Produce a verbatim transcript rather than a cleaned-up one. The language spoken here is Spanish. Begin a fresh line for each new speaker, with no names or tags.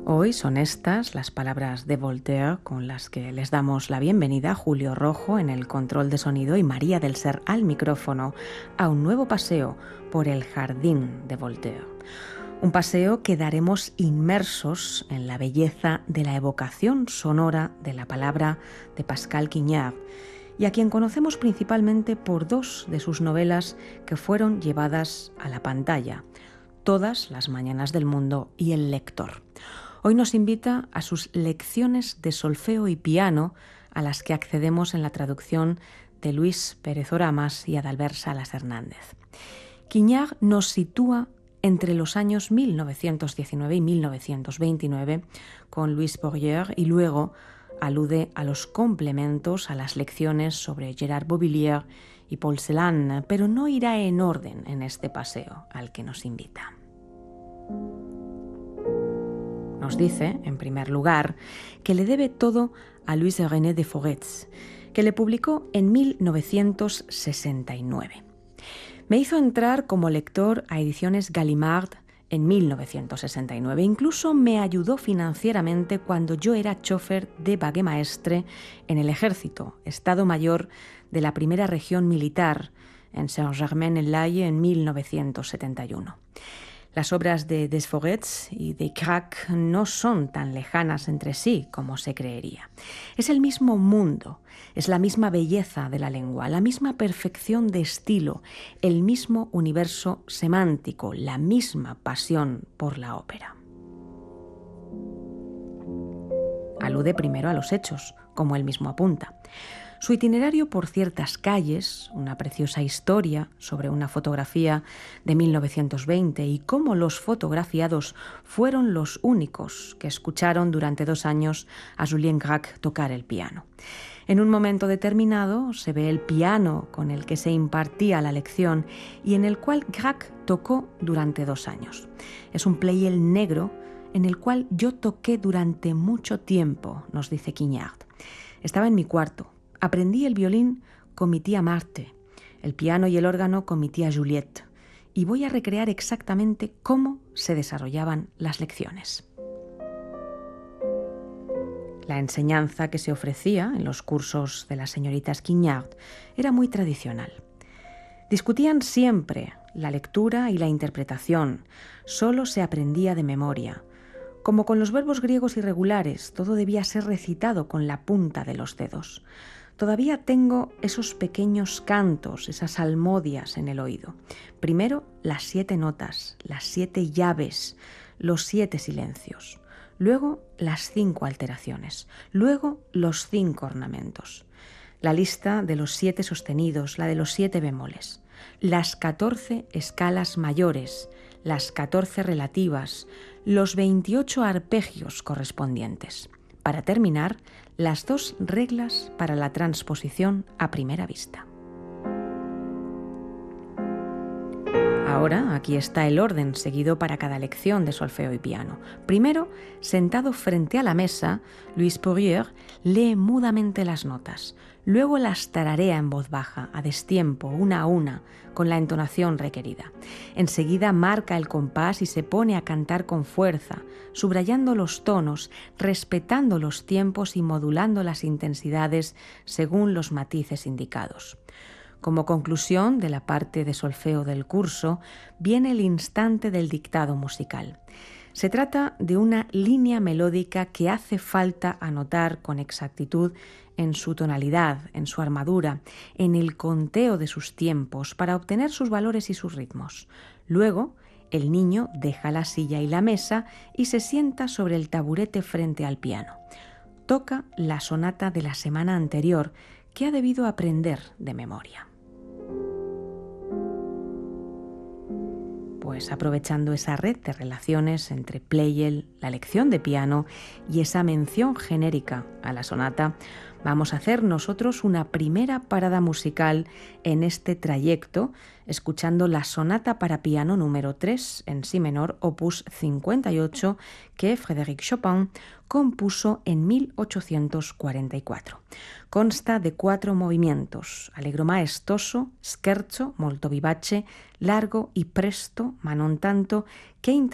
Hoy son estas las palabras de Voltaire con las que les damos la bienvenida a Julio Rojo en el control de sonido y María del Ser al micrófono a un nuevo paseo por el jardín de Voltaire. Un paseo que daremos inmersos en la belleza de la evocación sonora de la palabra de Pascal Quignard, y a quien conocemos principalmente por dos de sus novelas que fueron llevadas a la pantalla, Todas las mañanas del mundo y El lector. Hoy nos invita a sus lecciones de solfeo y piano, a las que accedemos en la traducción de Luis Pérez Oramas y Adalbert Salas Hernández. Quignard nos sitúa entre los años mil novecientos diecinueve y mil novecientos veintinueve con Louis Bourrier y luego alude a los complementos a las lecciones sobre Gérard Beauvillier y Paul Celan, pero no irá en orden en este paseo al que nos invita. Nos dice, en primer lugar, que le debe todo a Louis René de Forest, que le publicó en mil novecientos sesenta y nueve. Me hizo entrar como lector a Ediciones Gallimard en mil novecientos sesenta y nueve. Incluso me ayudó financieramente cuando yo era chofer de vaguemaestre en el ejército, Estado Mayor de la Primera Región Militar, en Saint-Germain-en-Laye en mil novecientos setenta y uno. Las obras de Desforets y de Crac no son tan lejanas entre sí como se creería. Es el mismo mundo, es la misma belleza de la lengua, la misma perfección de estilo, el mismo universo semántico, la misma pasión por la ópera. Alude primero a los hechos, como él mismo apunta. Su itinerario por ciertas calles, una preciosa historia sobre una fotografía de mil novecientos veinte y cómo los fotografiados fueron los únicos que escucharon durante dos años a Julien Gracq tocar el piano. En un momento determinado se ve el piano con el que se impartía la lección y en el cual Gracq tocó durante dos años. Es un Pleyel negro en el cual yo toqué durante mucho tiempo, nos dice Quignard. Estaba en mi cuarto. Aprendí el violín con mi tía Marthe, el piano y el órgano con mi tía Juliette, y voy a recrear exactamente cómo se desarrollaban las lecciones. La enseñanza que se ofrecía en los cursos de las señoritas Quignard era muy tradicional. Discutían siempre la lectura y la interpretación, solo se aprendía de memoria. Como con los verbos griegos irregulares, todo debía ser recitado con la punta de los dedos. Todavía tengo esos pequeños cantos, esas salmodias en el oído. Primero, las siete notas, las siete llaves, los siete silencios. Luego, las cinco alteraciones. Luego, los cinco ornamentos. La lista de los siete sostenidos, la de los siete bemoles. Las catorce escalas mayores, las catorce relativas, los veintiocho arpegios correspondientes. Para terminar, las dos reglas para la transposición a primera vista. Ahora, aquí está el orden seguido para cada lección de solfeo y piano. Primero, sentado frente a la mesa, Louis Bourrier lee mudamente las notas. Luego las tararea en voz baja, a destiempo, una a una, con la entonación requerida. Enseguida marca el compás y se pone a cantar con fuerza, subrayando los tonos, respetando los tiempos y modulando las intensidades según los matices indicados. Como conclusión de la parte de solfeo del curso, viene el instante del dictado musical. Se trata de una línea melódica que hace falta anotar con exactitud en su tonalidad, en su armadura, en el conteo de sus tiempos para obtener sus valores y sus ritmos. Luego, el niño deja la silla y la mesa y se sienta sobre el taburete frente al piano. Toca la sonata de la semana anterior que ha debido aprender de memoria. Pues aprovechando esa red de relaciones entre Pleyel, la lección de piano y esa mención genérica a la sonata, vamos a hacer nosotros una primera parada musical en este trayecto, escuchando la sonata para piano número tres en si menor, opus cincuenta y ocho, que Frédéric Chopin compuso en mil ochocientos cuarenta y cuatro. Consta de cuatro movimientos: allegro maestoso, scherzo, molto vivace, largo y presto, ma non tanto, que